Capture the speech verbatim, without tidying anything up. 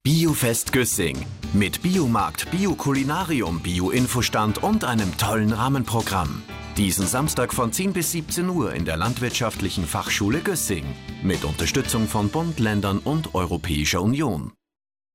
Biofest Güssing mit Biomarkt, Biokulinarium, Bio-Infostand und einem tollen Rahmenprogramm. Diesen Samstag von zehn bis siebzehn Uhr in der Landwirtschaftlichen Fachschule Güssing mit Unterstützung von Bund, Ländern und Europäischer Union.